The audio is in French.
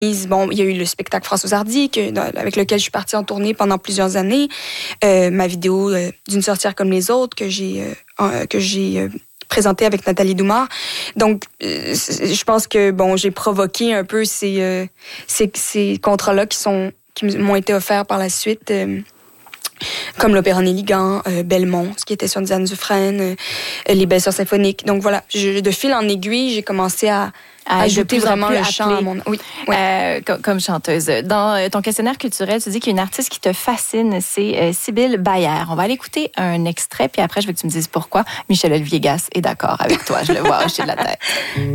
Bon, il y a eu le spectacle Françoise Hardy avec lequel je suis partie en tournée pendant plusieurs années. Ma vidéo D'une sorcière comme les autres que j'ai présentée avec Nathalie Doumard. Donc, je pense que j'ai provoqué un peu ces contrats-là qui m'ont été offerts par la suite. Comme l'Opéra Néligan, Belmont, ce qui était sur Diane Dufresne, les Belles Sœurs symphoniques. Donc voilà, de fil en aiguille, j'ai commencé à ajouter vraiment le chant à mon... Oui. Comme chanteuse. Dans ton questionnaire culturel, tu dis qu'il y a une artiste qui te fascine, c'est Sybille Bayer. On va aller écouter un extrait, puis après, je veux que tu me dises pourquoi Michel-Olivier Gasse est d'accord avec toi. Je le vois hocher de la tête.